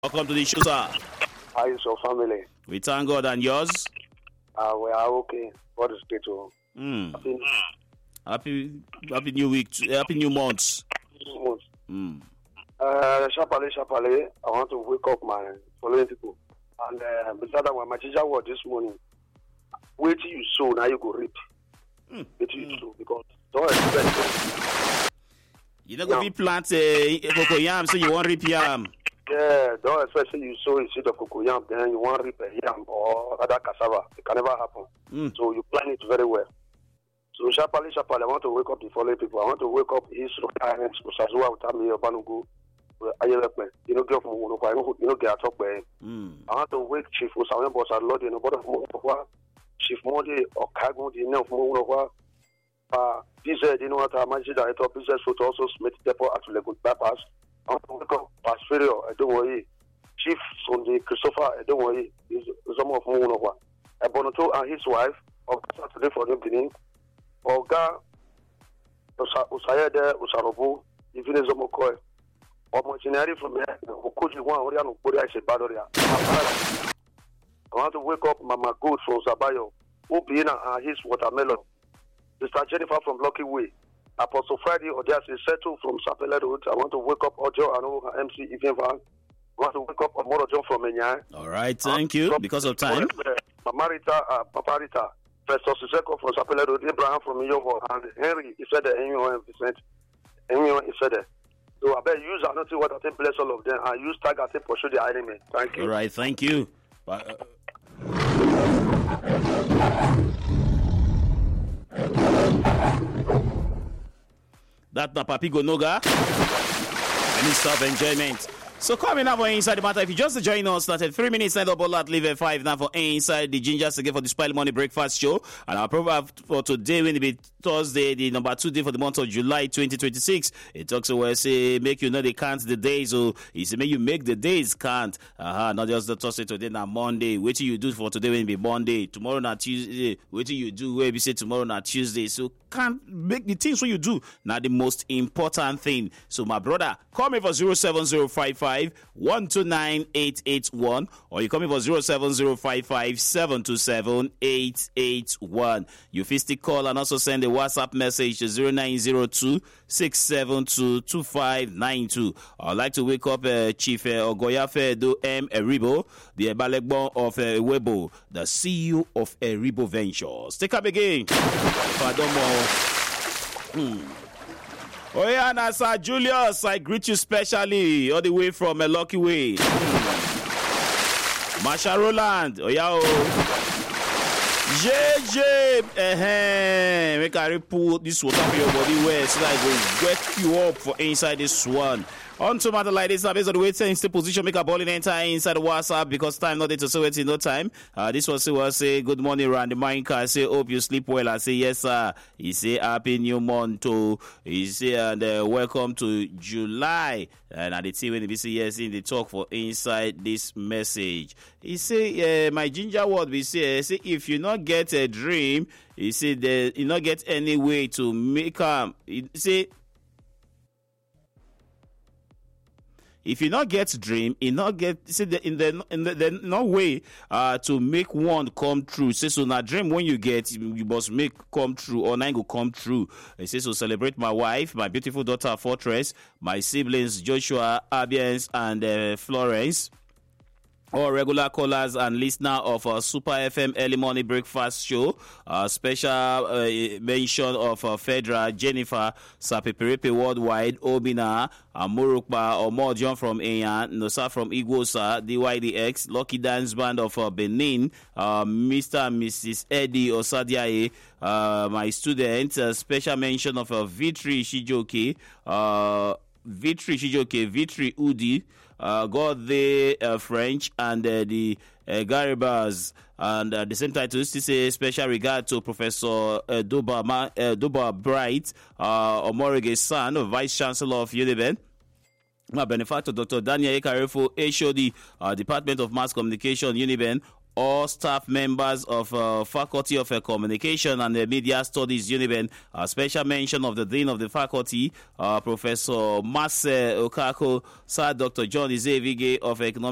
Welcome to the show, sir. How is your family? We thank God, and yours? We are okay. God is grateful. Happy new week. Happy new month. Shapale, I want to wake up my following people. And besides that, my teacher was this morning. Wait till you sow, now you go reap. Wait till you sow, because don't expect. You don't go plant cocoyam, so you want reap yam. Yeah, don't expect you sow a seed of cocoyam, then you want reap a yam or other cassava. It can never happen. So you plan it very well. So Shapale, I want to wake up the following people. I want to wake up his parents, Usazua, Utami, Banugu, Ayelepe. You know, get from you know, get a talk by him. I want to wake Chief Usawen Boss and Lord in the bottom of Chief Modi or Kago, the name of Moonova. This, you know what I imagine that I thought business would also Smith Depot at Legut Bypass. I want to wake up Pasferio, I don't worry. Chief Sunday Christopher, I don't worry. Is some of Moonova. Abonoto and his wife, of Saturday for the beginning. Oga Usayede Usarobu, even as a McCoy, or Montanari from here, who could you want Oriano Korea is a Badoria. I want to wake up Mama Good from Zabayo, Ubina and his watermelon. Mr. Jennifer from Lucky Way, Apostle Friday or there's a settle from Sapele Road. I want to wake up Ojo and MC Evian Van. I want to wake up Morojo from Enya. All right, thank you. Because of time. Mamarita, Paparita. Festus Seko from Sapele Road, Abraham from Yoho, and Henry, he said that anyone he said that. So I bet use another what I think bless all of them and use tag I think pursue the enemy. Thank you. All right, thank you. That na Papi Gonoga. Minister of Enjoyment. So coming up for Inside the Matter, if you just join us, started 3 minutes inside the ball at leave at 5 now for Inside the Ginger again for the Spile Money Breakfast Show. And our program for today will be Thursday, the number 2 day for the month of July 2026. It talks about say make you know they count the days, so he say make you make the days count. Not just the Thursday today na Monday. What do you do for today when it be Monday? Tomorrow na Tuesday. What do you do where we say tomorrow na Tuesday? So can't make the things what you do now the most important thing. So my brother, call me for 07055 129-881 or you call me for 07055 727 881. You still call and also send a WhatsApp message to 0902 672 2592. I'd like to wake up Chief Ogoyafe Do M. Eribo, the Balegbon of Webo, the CEO of Eribo Ventures. Take up again. If I don't know. Oh yeah, now Sir Julius, I greet you specially all the way from a Lucky Way. Masha Roland, oh yeah, JJ, make I put this water for your body where so that I will wet you up for inside this one. On to matter like this, based on the way to stay position, make a ball in enter inside the WhatsApp because time not there to say it in no time. This was say good morning, Randy Minka. I say hope you sleep well. I say yes, sir. He say happy new month too. He say and welcome to July. And at the team when he say yes in the talk for inside this message. He say my ginger word we say if you not get a dream, he say you not get any way to make he say. If you not get dream, you not get see in the no way to make one come true. Say so now dream when you get you must make come true or nine go come true. I say so celebrate my wife, my beautiful daughter Fortress, my siblings Joshua, Abiens, and Florence. All regular callers and listener of Super FM Early Morning Breakfast Show. Special mention of Fedra, Jennifer, Sapiperepe Worldwide, Obina, Murukba, Omodion from Eyan, Nosa from Igwosa, DYDX, Lucky Dance Band of Benin, Mr. and Mrs. Eddie Osadiaye, my student, special mention of Vitri Shijoke, Vitri Udi, God the French and the Garibas, and the same title is to say special regard to Professor Doba Bright, Omorige son, Vice Chancellor of Uniben. My benefactor, Dr. Daniel Ekarefo, HOD, Department of Mass Communication, Uniben. All staff members of Faculty of Communication and Media Studies, Uniben. A special mention of the Dean of the Faculty, Professor Mase Okako, Sir Dr. John Izevige of Economic